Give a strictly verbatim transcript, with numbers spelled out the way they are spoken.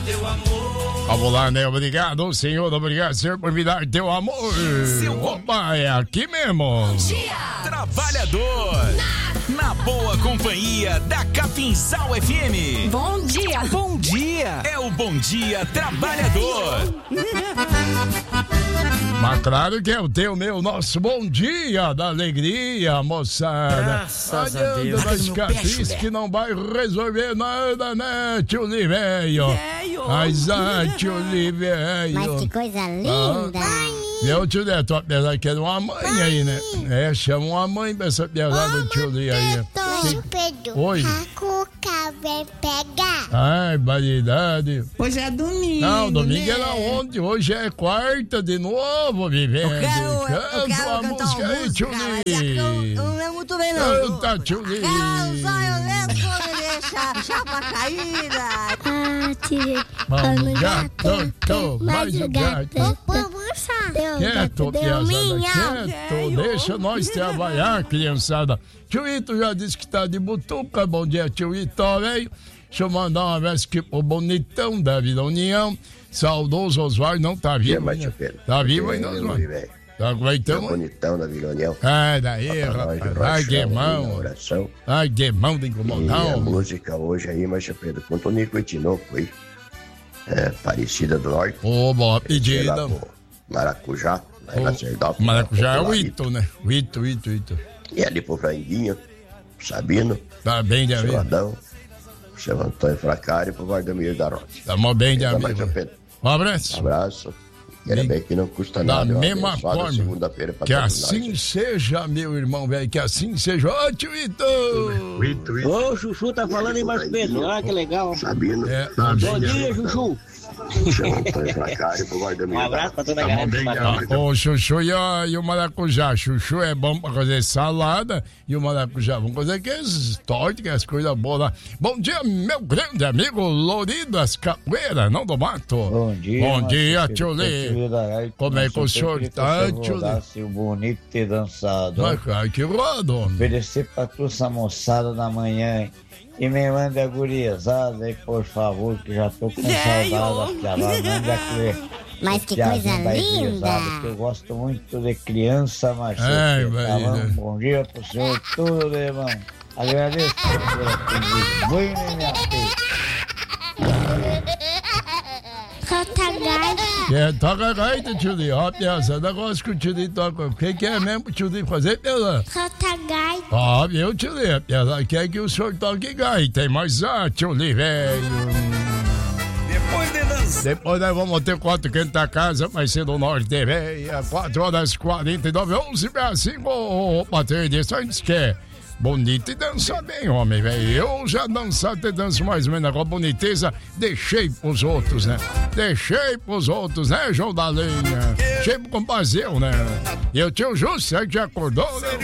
teu amor. Vamos lá, né? Obrigado, senhor. Obrigado, senhor, por me dar teu amor. Seu... Opa, é aqui mesmo. Bom dia, trabalhador. Na... Na boa companhia da Capinzal F M. Bom dia. Bom dia. É o Bom Dia Trabalhador. Mas claro que é o teu, meu, nosso bom dia da alegria, moçada. Graças a Deus. Mas capis que não vai resolver nada, né, tio Liveio? Mas, ah, tio Liveio. Mas que coisa linda. Ah, meu tio Neto, apesar que era uma mãe aí, né? É, chama uma mãe pra essa pesada do tio Li aí. Tio Pedro. Oi. A Cuca vem pegar. Ai, variedade. Hoje é domingo. Não, domingo né? era ontem, hoje é quarta de novo, vivendo. Eu quero, eu Canta quero a cantar música uma aí, música, tio mas é que eu, eu Li. não lembro muito bem, não. Canta, tio Li. Eu só eu lembro quando deixa chapa caída. Ah, tio. Vamos, gato, tô, mais o gato. Quieto, piazada, quieto. Deixa nós trabalhar, criançada. Tio Ito já disse que tá de butuca. Bom dia, tio Ito, velho. Deixa eu mandar uma vez aqui pro bonitão da Vila União. Saudoso Oswaldo, não tá vivo, mais, né? Pedro. Tá vivo ainda, Oswaldo? Tá aguentando? Bonitão da Vila União. Ai, daí, rapaz. Ai, que mão. Ai, que mão de incomodar. E a música hoje aí, mas Pedro, com o Tonico e Tinoco aí. É, Parecida do Norte. Ô, boa pedida. Maracujá, lá na Serdópolis. Maracujá é o Ito, né? O Ito, Ito, Ito. E ali pro Franguinho, pro Sabino. Tá bem de amigo. Seu Adão, pro seu Antônio Fracari e pro Vardamir da Rote. Tamo bem de Então, amigo. mais, Pedro. Um abraço. Um abraço. Quero bem que não custa Da nada. mesma forma. Segunda-feira pra Que todos assim nós. seja, meu irmão, velho. Que assim seja. Ô, tio Ito! Ito, Ito. Ô, Chuchu tá falando em Marcos Pedro. Olha que legal. Sabino. É, Bom dia, Chuchu. Seu Antônio Fracari e pro Vardamir Um da abraço Rote. pra toda a galera que tá Ô, chuchu e, a, e o maracujá. Chuchu é bom pra fazer salada e o maracujá vamos fazer aqueles tortas, aquelas coisas boas lá. Bom dia, meu grande amigo Lourinho das Capoeiras, não do mato. Bom dia. Bom dia, Marcos tio Pedro. Lê. Como é que o senhor tá, tio Lê? Se o bonito ter dançado. Ai, cara, que roda, homem. Oferecer pra tu essa moçada da manhã, hein? E me manda a gurizada aí, por favor, que já tô com saudade daquela. Manda aquele. Mas que piazinho coisa da linda. gurizada, que eu gosto muito de criança, Marcelo. Ai, Pedro, tá vai, bom? Bom dia pro senhor, tudo de irmão. Agradeço pela comida. Muito, minha filha. Canta gaita. É, toca gaita, tio Lê. Ó, piazada, negócio que o tio Lê toca. O que que é mesmo o tio Lê fazer, piazada? Canta gaita. Ó, meu tio Lê, piazada, quer que o senhor toque gaita, hein? Mas, ah, tio Lê, velho. Depois de dançar. Depois nós vamos ter quatro quentes da casa, vai ser do Norte T V, quatro horas e quarenta e nove, onze para cinco. Opa, tem edição, antes que é bonito e dança bem, homem, velho. Eu já dançar, até danço mais ou menos agora, boniteza, deixei pros outros, né? Deixei pros outros, né, João da Lenha? Deixei pro compazeu, né? E o tio Justo, você que já acordou, né?